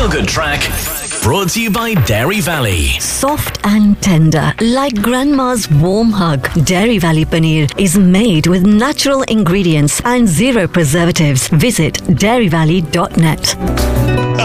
feel-good track brought to you by Dairy Valley. Soft and tender, like grandma's warm hug. Dairy Valley paneer is made with natural ingredients and zero preservatives. Visit dairyvalley.net.